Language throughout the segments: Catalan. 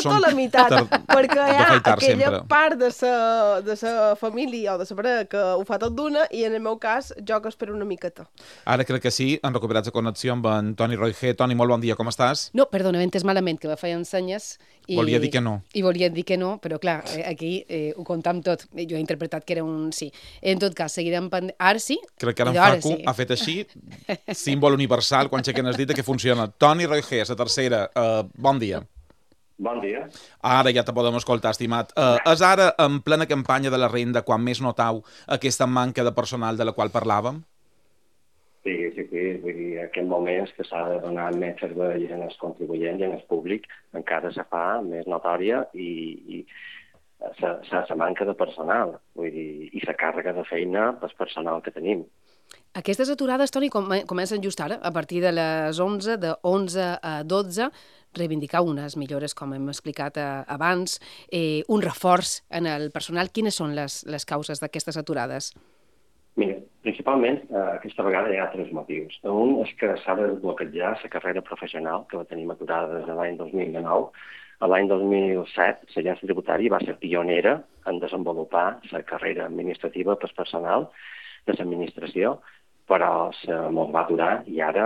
o la meitat, perquè hi ha aquella part de la família o de la parella que ho fa tot d'una i en el meu cas jo que espero una miqueta. Ara crec que sí, han recuperat la connexió amb en Toni Roigé. Toni, molt bon dia, com estàs? No, perdona, m'he entès malament, que me feien senyes. Volia dir que no. I volia dir que no, però clar, aquí ho comptam tot. Jo he interpretat que era un sí. En tot cas, seguirem pendent. Ara sí? Crec que ara en Facu ha fet així, símbol universal, quan aixequen es dit que funciona. Toni Roigé, la tercera, bon dia. Bon dia. Ara ja te podem escoltar, estimat. És ara, en plena campanya de la renda, quan més notau aquesta manca de personal de la qual parlàvem? Sí. Vull dir, en aquests moments que s'ha de donar més servei als contribuents i al públic encara se fa més notòria i la manca de personal, vull dir, i la càrrega de feina pel personal que tenim. Aquestes aturades, Toni, comencen just ara, a partir de les 11, de 11 a 12, reivindicar unes millores, com hem explicat abans, un reforç en el personal. Quines són les causes d'aquestes aturades? Mira, principalment aquesta vegada hi ha tres motius. Un és que s'ha de bloquejar la carrera professional, que la tenim aturada des de l'any 2009. L'any 2007, l'Agència Tributària va ser pionera en desenvolupar la carrera administrativa per personal de l'administració, però se'ns va aturar i ara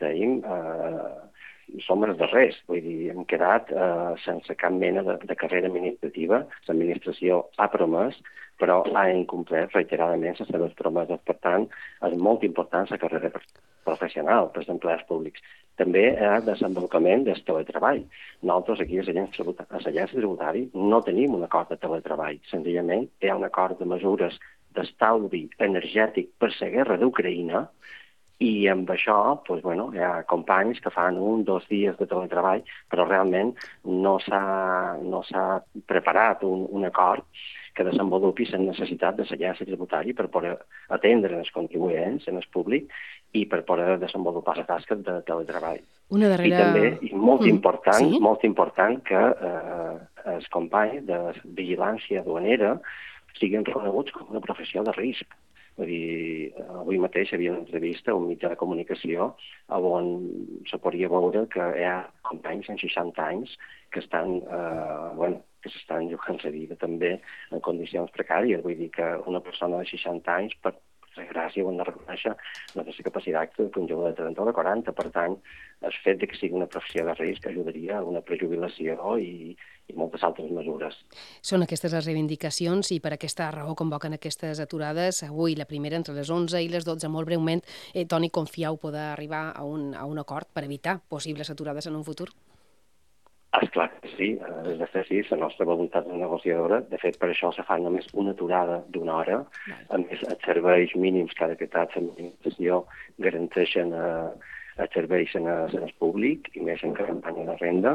som els darrers. Vull dir, hem quedat sense cap mena de carrera administrativa. L'administració ha promès, però ha incomplert reiteradament les seves promeses. Per tant, és molt important la carrera professional per als empleats públics. També hi ha desenvolupament del teletreball. Nosaltres aquí a l'Agència Tributària no tenim un acord de teletreball. Senzillament hi ha un acord de mesures d'estalvi energètic per la guerra d'Ucraïna i amb això hi ha companys que fan 1 o 2 dies de teletreball, però realment no s'ha preparat un acord que desenvolupi la necessitat de l'Agència Tributària per poder atendre els contribuents, en el públic, i per poder desenvolupar la tasca de teletreball. I també, i molt important, que els companys de vigilància duanera siguin reconeguts com una professió de risc. Vull dir, avui mateix hi havia una entrevista a un mitjà de comunicació on se podia veure que hi ha companys amb 60 anys que estan s'estan jugant la vida també en condicions precàries. Vull dir que una persona de 60 anys, per desgràcia, ho hem de reconèixer, no té la capacitat d'un jove de 30 o de 40. Per tant, el fet que sigui una professió de risc ajudaria a una prejubilació i moltes altres mesures. Són aquestes les reivindicacions i per aquesta raó convoquen aquestes aturades. Avui, la primera, entre les 11 i les 12, molt breument. Toni, confieu poder arribar a un acord per evitar possibles aturades en un futur? Esclar que sí, des de fer sí, la nostra voluntat de negociadora. De fet, per això se fa només una aturada d'1 hora. A més, els serveis mínims que ha decretat l'administració garanteixen els serveis en el públic, i més en campanya de renda.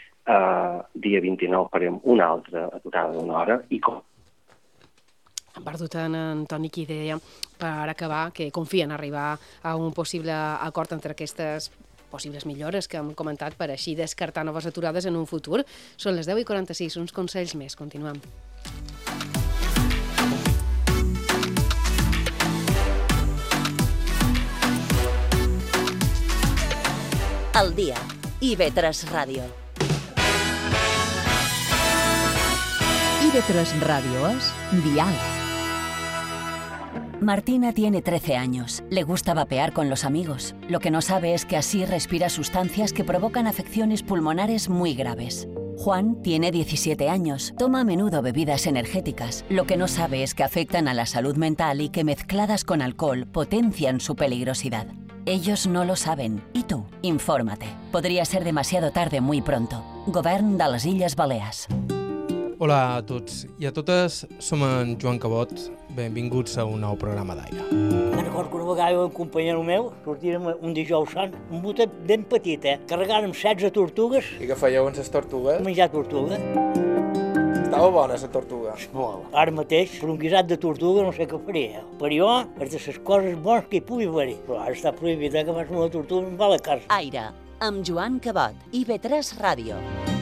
Dia 29 farem una altra aturada d'1 hora i Han perdut en Toni qui deia, per acabar, que confia en arribar a un possible acord entre aquestes possibles millores que hem comentat per així descartar noves aturades en un futur. Són les 10:46, uns consells més. Continuem. Al día, IB3 Radio. IB3 Radio es Dial. Martina tiene 13 años. Le gusta vapear con los amigos. Lo que no sabe es que así respira sustancias que provocan afecciones pulmonares muy graves. Juan tiene 17 años. Toma a menudo bebidas energéticas. Lo que no sabe es que afectan a la salud mental y que mezcladas con alcohol potencian su peligrosidad. Ellos no lo saben. ¿Y tú? Infórmate. Podría ser demasiado tarde muy pronto. Govern de les Illes Balears. Hola a tots i a totes, som en Joan Cabot. Benvinguts a un nou programa d'Aire. Me'n recordo que una vegada un companyero meu sortíem un dijous sant, un botet ben petit, carregàrem 16 tortugues. I què fèieu amb les tortugues? Menjar tortuga. Estava bona la tortuga. Molt. Ara mateix, per un guisat de tortuga no sé què faria. Per jo, és de les coses bones que hi pugui haver. Però ara està prohibit que vas una tortuga i em va a la casa. Aire, amb Joan Cabot, IB3 Ràdio.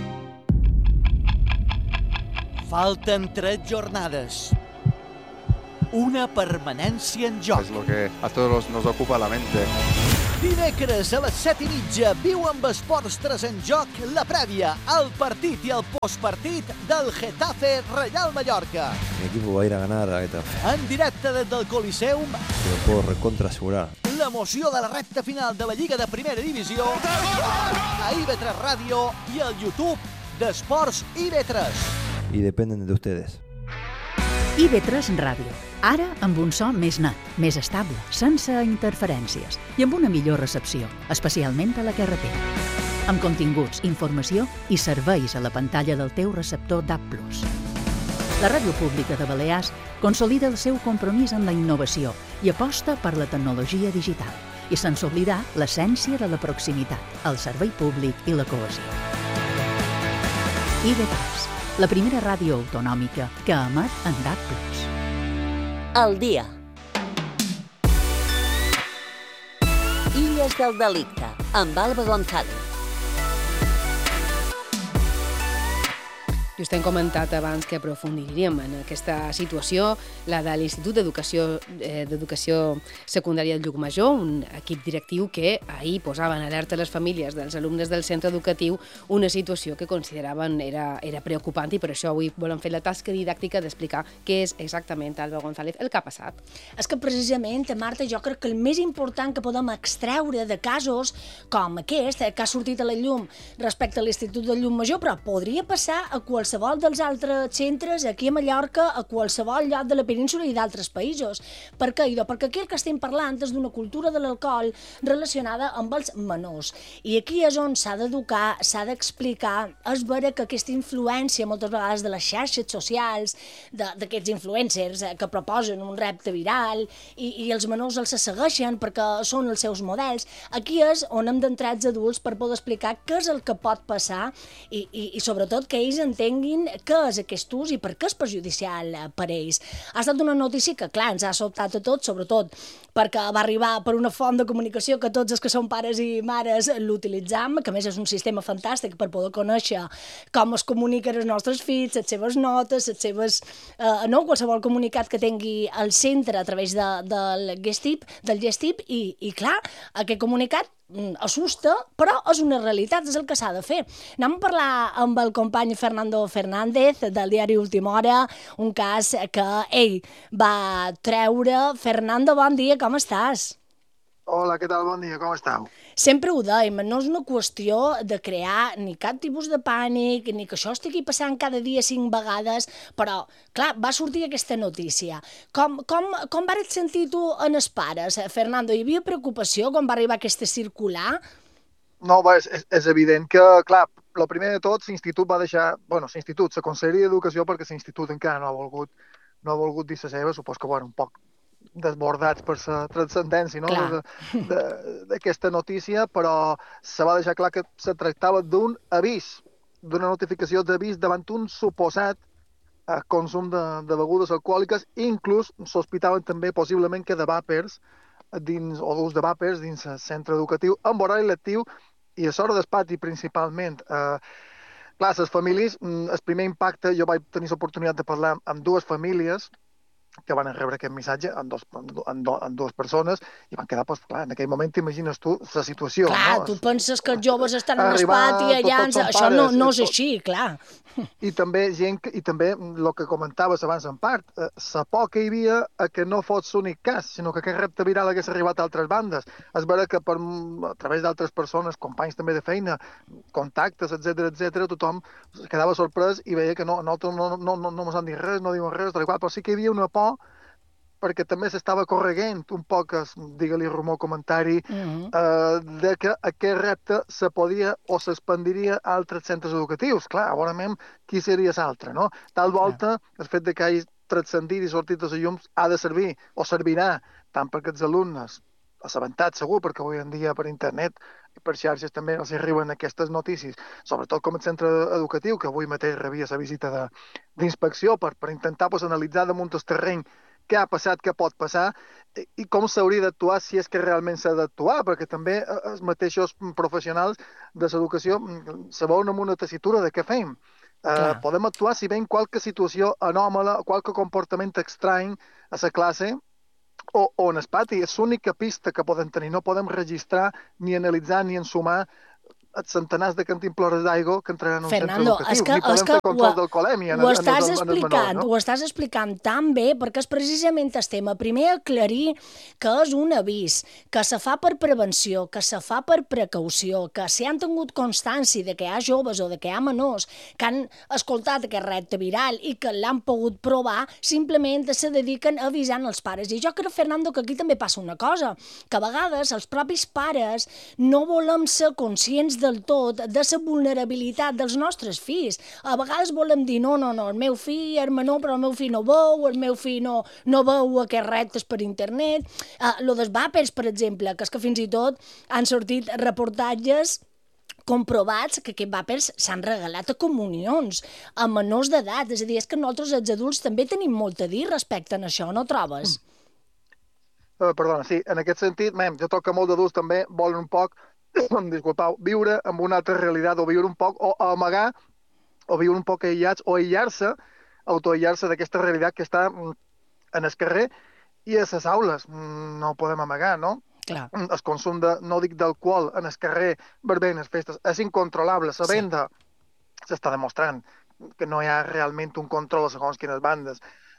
Falten 3 jornades. Una permanència en joc. Es lo que a todos nos ocupa la mente. Dimecres a les 7:30 viu amb Esports 3 en joc la prèvia, el partit i el postpartit del Getafe Real Mallorca. Mi equipo va a ir a ganar a Getafe. En directe des del Coliseum, Te lo puedo recontra asegurar. l'emoció de la recta final de la Lliga de Primera Divisió a IB3 Ràdio i al YouTube d'Esports IB3. Y dependen de ustedes. IB3 Ràdio. Ara amb un so més net, més estable, sense interferències i amb una millor recepció, especialment a la carretera. Amb continguts, informació i serveis a la pantalla del teu receptor DAB+. La Ràdio Pública de Balears consolida el seu compromís amb la innovació i aposta per la tecnologia digital i sense oblidar l'essència de la proximitat, el servei públic i la cohesió. IB3, la primera ràdio autonòmica que emet en DAB+. El dia. Illes del delicte, amb Alba González. Just hem comentat abans que aprofundiríem en aquesta situació, la de l'Institut d'Educació Secundària de Llucmajor, un equip directiu que ahir posava en alerta les famílies dels alumnes del centre educatiu una situació que consideraven era preocupant i per això avui volem fer la tasca didàctica d'explicar què és exactament, Alba González, el que ha passat. És que precisament, Marta, jo crec que el més important que podem extreure de casos com aquest, que ha sortit a la llum respecte a l'Institut de Llucmajor, però podria passar a qualsevol dels altres centres aquí a Mallorca, a qualsevol lloc de la península i d'altres països. Per què? Perquè aquí el que estem parlant és d'una cultura de l'alcohol relacionada amb els menors. I aquí és on s'ha d'educar, s'ha d'explicar, és vera que aquesta influència moltes vegades de les xarxes socials, d'aquests influencers que proposen un repte viral i els menors els segueixen perquè són els seus models, aquí és on hem d'entrar els adults per poder explicar què és el que pot passar i sobretot que ells entenguin què és aquest ús i per què és perjudicial per ells. Ha estat una notícia que, clar, ens ha sobtat a tots, sobretot perquè va arribar per una font de comunicació que tots els que són pares i mares l'utilitzam, que a més és un sistema fantàstic per poder conèixer com es comuniquen els nostres fills, les seves notes, qualsevol comunicat que tingui el centre a través del gestip i clar, aquest comunicat assusta, però és una realitat, és el que s'ha de fer. Anem a parlar amb el company Fernando Fernández del diari Última Hora, un cas que ell va treure. Fernando, bon dia, com estàs? Hola, què tal? Bon dia, com esteu? Sempre ho dèiem, no és una qüestió de crear ni cap tipus de pànic, ni que això estigui passant cada dia 5 vegades, però, clar, va sortir aquesta notícia. Com vares sentir tu en els pares, Fernando? Hi havia preocupació quan va arribar aquesta circular? No, és evident que, clar, el primer de tot, l'institut va deixar... Bueno, l'institut, la Conselleria d'Educació, perquè l'institut encara no ha volgut dir la seva, supos que, bueno, un poc desbordats per la transcendència d'aquesta notícia, però se va deixar clar que se tractava d'un avís, d'una notificació d'avís davant un suposat consum de begudes alcohòliques, i inclús sospitaven també possiblement que de vàpers o d'ús de vàpers dins el centre educatiu amb horari lectiu i a l'hora del pati principalment. Clar, les famílies, el primer impacte, jo vaig tenir l'oportunitat de parlar amb 2 famílies que van rebre aquest missatge en dues persones i van quedar, clar, en aquell moment t'imagines tu la situació. Clar, tu penses que els joves estan en el pati allà, això no és així, clar. I també el que comentaves abans en part, la por que hi havia que no fos l'únic cas, sinó que aquest repte viral hagués arribat a altres bandes. És vera que a través d'altres persones, companys també de feina, contactes, etc., tothom quedava sorprès i veia que nosaltres no ens han dit res, no diuen res, però sí que hi havia una por perquè també s'estava correguent un poc, digue-li rumor comentari, de que aquest repte se podia o s'expandiria a altres centres educatius. Clar, veurem qui seria l'altre, no? Tal volta, el fet que hagi transcendit i sortit de la llum ha de servir, o servirà, tant perquè els alumnes, assabentats segur, perquè avui en dia per internet i per xarxes també els arriben aquestes notícies, sobretot com el centre educatiu, que avui mateix rebia la visita d'inspecció per intentar analitzar damunt el terreny què ha passat, què pot passar i com s'hauria d'actuar si és que realment s'ha d'actuar, perquè també els mateixos professionals de l'educació se veuen en una tessitura de què fem. Podem actuar si veiem qualque situació anòmala, qualque comportament estrany a la classe o en el pati. És l'única pista que podem tenir. No podem registrar, ni analitzar, ni ensumar els centenars de cantimplores d'aigua que entraran en un centre educatiu. Ni podem fer control d'alcoholèmia en els menors, no? Ho estàs explicant tan bé, perquè és precisament el tema. Primer, aclarir que és un avís, que se fa per prevenció, que se fa per precaució, que si han tingut constància de que hi ha joves o de que hi ha menors que han escoltat aquest repte viral i que l'han pogut provar, simplement se dediquen a avisar els pares. I jo crec, Fernando, que aquí també passa una cosa, que a vegades els propis pares no volem ser conscients del tot de la vulnerabilitat dels nostres fills. A vegades volem dir, no, el meu fill és menor, però el meu fill no veu, el meu fill no veu aquests reptes per internet. Lo dels vàpers, per exemple, que és que fins i tot han sortit reportatges comprovats que aquests vàpers s'han regalat a comunions, a menors d'edat. És a dir, és que nosaltres, els adults, també tenim molt a dir respecte a això, no trobes? Perdona, sí, en aquest sentit, jo trobo que molts adults també volen un poc, disculpau, viure amb una altra realitat, o viure un poc, o amagar, o viure un poc aïllats, o autoaïllar-se d'aquesta realitat que està en el carrer i a les aules. No ho podem amagar, no? Clar. El consum no dic d'alcohol en el carrer, verbenes, festes, és incontrolable. La venda s'està demostrant que no hi ha realment un control a segons quines bandes.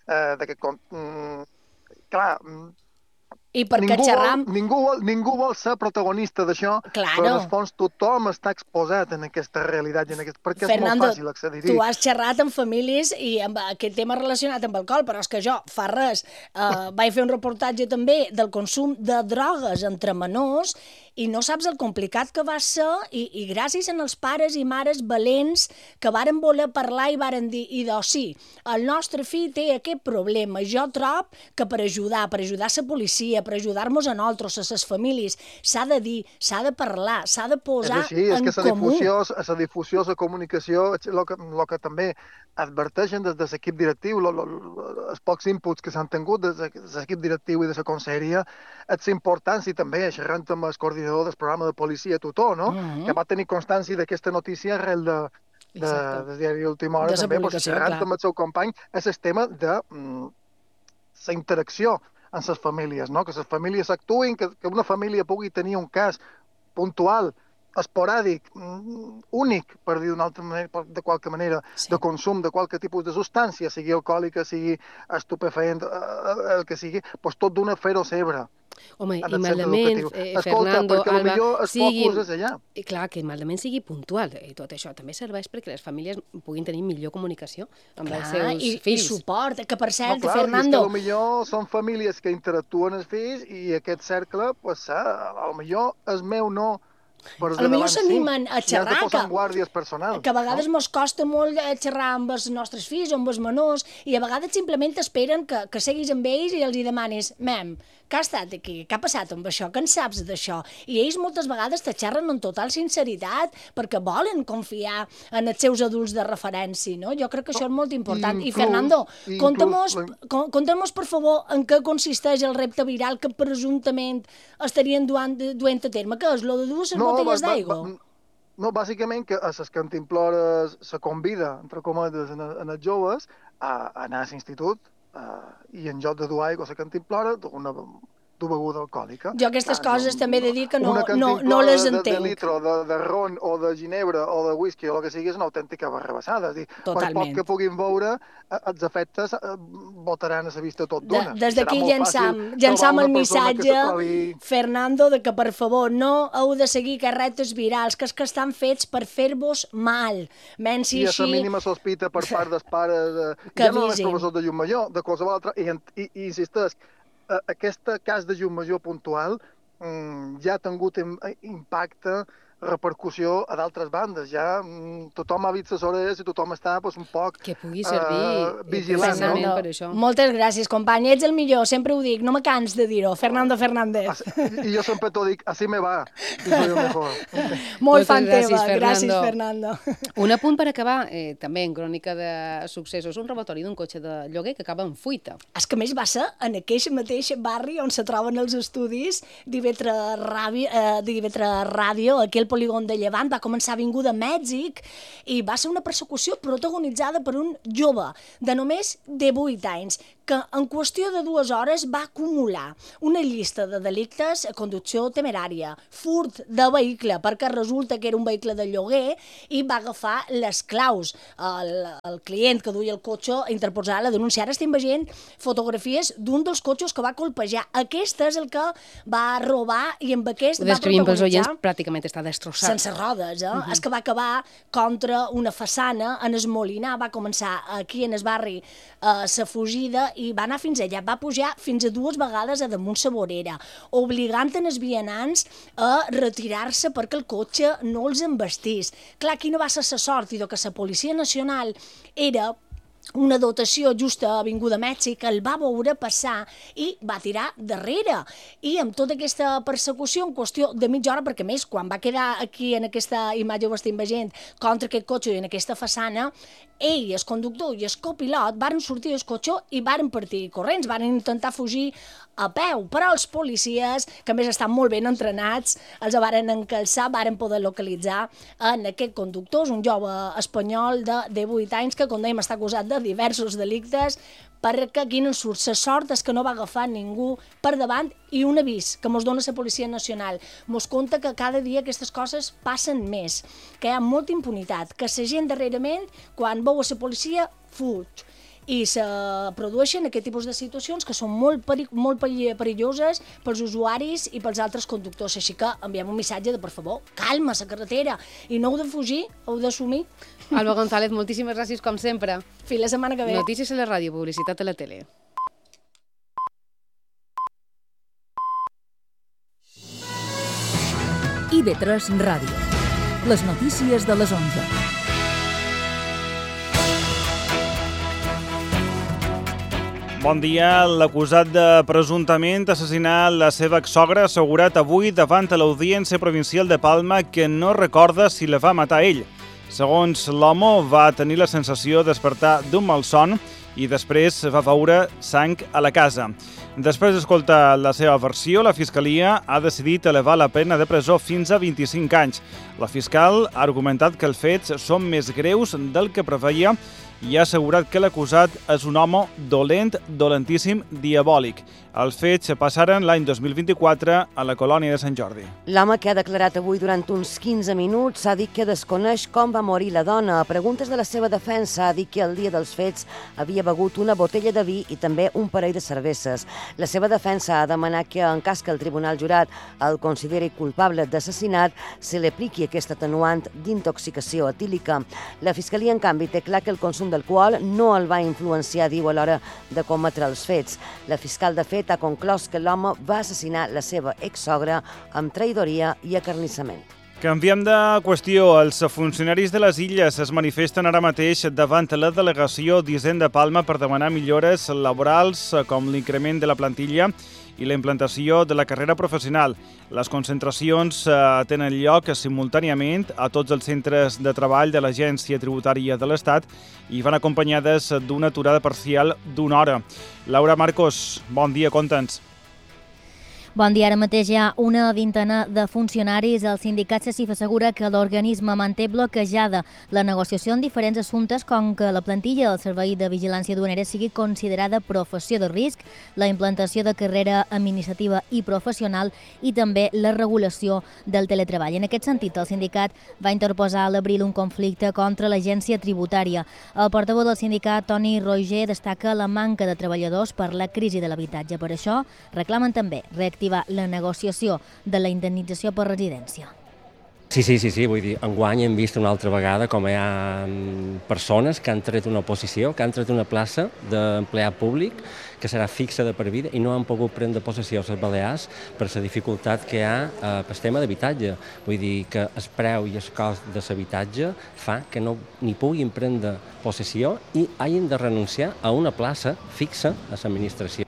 Clar, i perquè xerram... Ningú vol ser protagonista d'això, claro. Però en el fons tothom està exposat en aquesta realitat, perquè Fernando, és molt fàcil accedir-hi. Tu has xerrat amb famílies i amb aquest tema relacionat amb alcohol, però és que jo fa res vaig fer un reportatge també del consum de drogues entre menors i no saps el complicat que va ser i gràcies als pares i mares valents que varen voler parlar i varen dir, sí, el nostre fill té aquest problema. Jo trobo que per ajudar la policia, per ajudar-nos a nosaltres, a les famílies, s'ha de dir, s'ha de parlar, s'ha de posar en comú. La difusió, la comunicació, el que també adverteixen des de l'equip directiu, els pocs inputs que s'han tingut des de l'equip directiu i de la conselleria, és importància també, xerrant amb el coordinador del programa de policia Tutó, no? Que va tenir constància d'aquesta notícia arrel del diari Última Hora, també, xerrant amb el seu company, és el tema de la interacció amb les famílies, no? Que les famílies actuïn, que una família pugui tenir un cas puntual, esporàdic, únic, per dir d'una altra manera, de qualque manera, de consum de qualque tipus de substància, sigui alcohòlica, sigui estupefaent, el que sigui, doncs tot d'una fer-ho sempre. Home, i malament, Fernando, Alba, és allà. Clar, que malament sigui puntual, i tot això també serveix perquè les famílies puguin tenir millor comunicació amb els seus fills. I suport, que per cert, Fernando... Fernando... I és que potser són famílies que interactuen els fills i aquest cercle, potser és meu no... Potser s'animen a xerrar, que a vegades mos costa molt xerrar amb els nostres fills o amb els menors i a vegades simplement esperen que seguis amb ells i els hi demanis, què ha estat aquí? Què ha passat amb això? Què en saps d'això? I ells moltes vegades te xerren amb total sinceritat perquè volen confiar en els seus adults de referència, no? Jo crec que això és molt important. I Fernando, conta'm per favor en què consisteix el repte viral que presumptament estarien duent a terme. Què és, lo de dues botelles d'aigua? No, bàsicament que a les cantimplores se convida, entre cometes, en els joves a anar a l'institut i en lloc de dur aigua a la cantimplora, una beguda alcohòlica. Jo aquestes coses també he de dir que no les entenc. Una cantimplora de litro, de ron o de ginebra o de whisky o el que sigui és una autèntica barrabassada. Per poc que puguin veure, els efectes botaran a la vista tot d'una. Des d'aquí llançam el missatge, Fernando, de que per favor no heu de seguir aquests reptes virals, que estan fets per fer-vos mal. I a la mínima sospita per part dels pares, ja no només professors de Llucmajor, de qualsevol altre, i insisteix, aquest cas de Llucmajor puntual ja ha tingut impacte, repercussió a d'altres bandes. Ja tothom ha vist les orelles i tothom està un poc que pugui servir vigilant. Per això. Moltes gràcies, company. Ets el millor, sempre ho dic. No me cans de dir-ho. Fernando Fernández. I jo sempre t'ho dic, así me va. I soy el mejor. Molt fan teva. Gràcies, Fernando. Un apunt per acabar, també en crònica de successos, un robatori d'un cotxe de lloguer que acaba en fuita. És que més va ser en aquell mateix barri on se troben els estudis d'IV3 Ràdio, aquí al polígon de Llevant, va començar vinguda a Mèxic i va ser una persecució protagonitzada per un jove de només 18 anys que en qüestió de 2 hores va acumular una llista de delictes, conducció temerària, furt de vehicle, perquè resulta que era un vehicle de lloguer, i va agafar les claus. El client que duia el cotxe a interposar la denúncia. Ara estem veient fotografies d'un dels cotxes que va colpejar. Aquest és el que va robar i amb aquest va descrivim pels oients, pràcticament està destrossat. Sense rodes, És que va acabar contra una façana en esmolinar, va començar aquí en el barri sa fugida i va anar fins allà, va pujar fins a 2 vegades a damunt sa vorera, obligant els vianants a retirar-se perquè el cotxe no els embestís. Clar, aquí no va ser sa sort, i que la Policia Nacional era una dotació justa vinguda a Mèxic, el va veure passar i va tirar darrere. I amb tota aquesta persecució, en qüestió de mitja hora, perquè més, quan va quedar aquí en aquesta imatge ho estem veient, contra aquest cotxe i en aquesta façana, ell, el conductor i el copilot varen sortir del cotxe i varen partir corrents, varen intentar fugir a peu, però els policies, que a més estan molt ben entrenats, els varen encalçar, varen poder localitzar en aquest conductor, un jove espanyol de 18 anys que, com dèiem, està acusat de diversos delictes, perquè aquí no surt. La sort és que no va agafar ningú per davant, i un avís que mos dona la Policia Nacional. Mos conta que cada dia aquestes coses passen més, que hi ha molta impunitat, que la gent darrerament, quan veu a la policia, fuig. I se produeixen aquest tipus de situacions que són molt perilloses pels usuaris i pels altres conductors. Així que enviem un missatge de, per favor, calma a la carretera, i no heu de fugir, heu d'assumir. Alba González, moltíssimes gràcies, com sempre. Fins la setmana que ve. Notícies a la ràdio, publicitat a la tele. IB3 Ràdio. Les notícies de les 11. Bon dia. L'acusat de presumptament assassinar la seva exsogra ha assegurat avui davant de l'Audiència Provincial de Palma que no recorda si la va matar ell. Segons l'home, va tenir la sensació de despertar d'un malson i després va veure sang a la casa. Després d'escoltar la seva versió, la Fiscalia ha decidit elevar la pena de presó fins a 25 anys. La fiscal ha argumentat que els fets són més greus del que preveia i ha assegurat que l'acusat és un home dolent, dolentíssim, diabòlic. Els fets passaren l'any 2024 a la colònia de Sant Jordi. L'home, que ha declarat avui durant uns 15 minuts, ha dit que desconeix com va morir la dona. A preguntes de la seva defensa, ha dit que el dia dels fets havia begut una botella de vi i també un parell de cerveses. La seva defensa ha demanat que, en cas que el tribunal jurat el consideri culpable d'assassinat, se li apliqui aquest atenuant d'intoxicació etílica. La Fiscalia, en canvi, té clar que el consum d'alcohol no el va influenciar, diu, a l'hora de cometre els fets. La fiscal, de fet, ha conclòs que l'home va assassinar la seva exsogra amb traïdoria i acarnissament. Canviem de qüestió. Els funcionaris de les Illes es manifesten ara mateix davant la delegació d'Hisenda Palma per demanar millores laborals com l'increment de la plantilla i la implantació de la carrera professional. Les concentracions tenen lloc simultàniament a tots els centres de treball de l'Agència Tributària de l'Estat i van acompanyades d'una aturada parcial d'1 hora. Laura Marcos, bon dia, conta'ns. Bon dia. Ara mateix hi ha una vintena de funcionaris. El sindicat SESIF assegura que l'organisme manté bloquejada la negociació en diferents assumptes, com que la plantilla del Servei de Vigilància Duanera sigui considerada professió de risc, la implantació de carrera administrativa i professional i també la regulació del teletreball. En aquest sentit, el sindicat va interposar a l'abril un conflicte contra l'agència tributària. El portaveu del sindicat, Toni Roger, destaca la manca de treballadors per la crisi de l'habitatge. Per això reclamen també reactivar la negociació de la indemnització per residència. Sí, vull dir, enguany hem vist una altra vegada com hi ha persones que han tret una posició, que han tret una plaça d'empleat públic que serà fixa de per vida i no han pogut prendre possessió a les Balears per la dificultat que hi ha pel tema d'habitatge. Vull dir que el preu i el cost de l'habitatge fa que no n'hi puguin prendre possessió i hagin de renunciar a una plaça fixa a l'administració.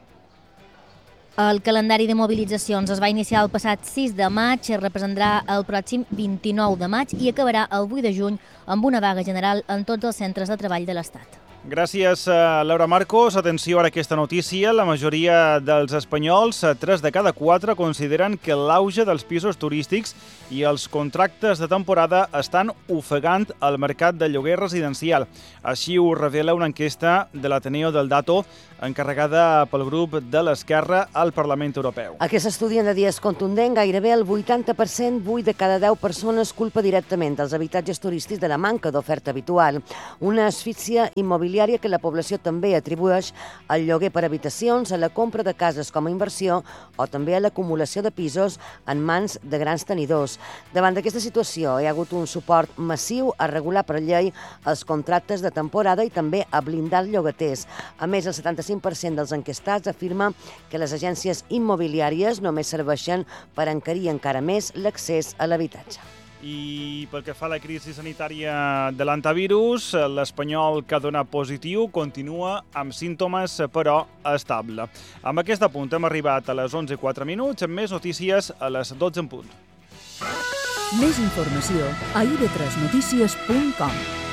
El calendari de mobilitzacions es va iniciar el passat 6 de maig, es representarà el pròxim 29 de maig i acabarà el 8 de juny amb una vaga general en tots els centres de treball de l'Estat. Gràcies, Laura Marcos. Atenció ara a aquesta notícia. La majoria dels espanyols, 3 de cada 4, consideren que l'auge dels pisos turístics i els contractes de temporada estan ofegant el mercat de lloguer residencial. Així ho revela una enquesta de l'Ateneo del Dato encarregada pel grup de l'Esquerra al Parlament Europeu. Aquest estudi en dia és contundent. Gairebé el 80%, 8 de cada 10 persones, culpa directament dels habitatges turístics de la manca d'oferta habitual. Una asfíxia immobiliària que la població també atribueix al lloguer per habitacions, a la compra de cases com a inversió o també a l'acumulació de pisos en mans de grans tenidors. Davant d'aquesta situació hi ha hagut un suport massiu a regular per llei els contractes de temporada i també a blindar els llogaters. A més, el 75% dels enquestats afirma que les agències immobiliàries només serveixen per encarir encara més l'accés a l'habitatge. I pel que fa a la crisi sanitària de l'antivirus, l'espanyol que ha donat positiu continua amb símptomes, però estable. Amb aquest apunt hem arribat a les 11:04, amb més notícies a les 12 en punt. Més informació a ib3notícies.com.